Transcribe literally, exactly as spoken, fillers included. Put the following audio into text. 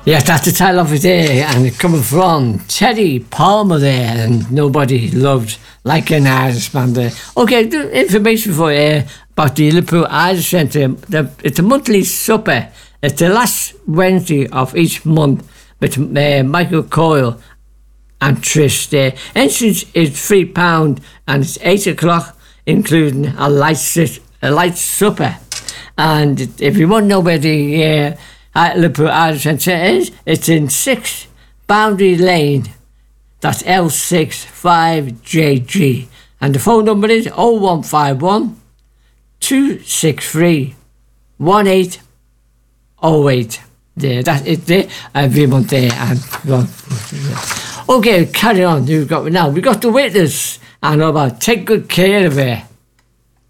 Yes, that's the title of it there, and it's coming from Teddy Palmer there, and nobody loved like an Irishman there. Okay, the information for you about the Liverpool Irish Centre. The, it's a monthly supper. It's the last Wednesday of each month with uh, Michael Coyle and Trish there. Entrance is three pounds and it's eight o'clock, including a light, sit, a light supper. And if you want to know where the uh, Liverpool Irish Centre is, it's in six Boundary Lane. That's L six five J G. And the phone number is oh one five one, two six three, one eight oh eight. There, that's it there. Every month there. And well, okay, carry on. You've got now. We got the witness. I know about take good care of her.